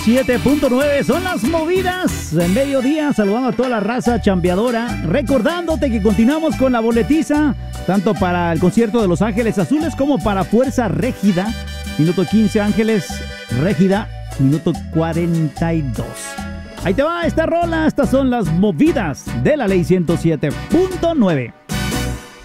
107.9 son las movidas en mediodía, saludando a toda la raza chambeadora, recordándote que continuamos con la boletiza, tanto para el concierto de Los Ángeles Azules como para Fuerza Régida, minuto 15 Ángeles Régida, minuto 42. Ahí te va esta rola, estas son las movidas de la ley 107.9.